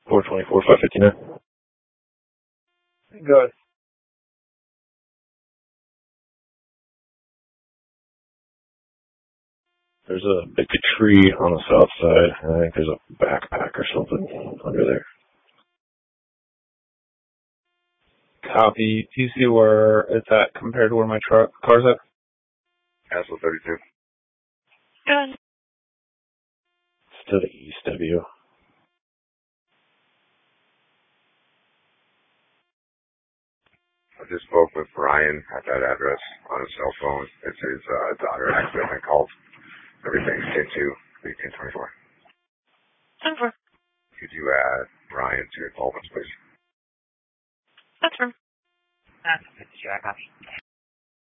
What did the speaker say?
424, 559. Go ahead. There's a big tree on the south side, and I think there's a backpack or something under there. Copy. Do you see where it's at compared to where my car's at? Castle 32. Good. It's to the east of you. I just spoke with Brian at that address on his cell phone. It's his daughter accidentally called. Everything's K2, 1824. 10-4. Could you add Brian to your involvement, please? That's fine. That's 52, I copy.